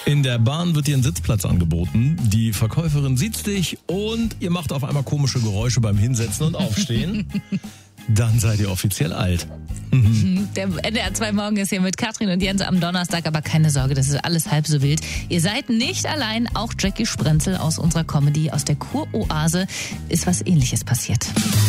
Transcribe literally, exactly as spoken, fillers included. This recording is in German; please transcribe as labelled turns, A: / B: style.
A: In der Bahn wird dir ein Sitzplatz angeboten. Die Verkäuferin sieht dich und ihr macht auf einmal komische Geräusche beim Hinsetzen und Aufstehen. Dann seid ihr offiziell alt.
B: Mhm. Der N D R zwei Morgen ist hier mit Katrin und Jens am Donnerstag, aber keine Sorge, das ist alles halb so wild. Ihr seid nicht allein, auch Jackie Sprenzel aus unserer Comedy, aus der Kuroase, ist was Ähnliches passiert.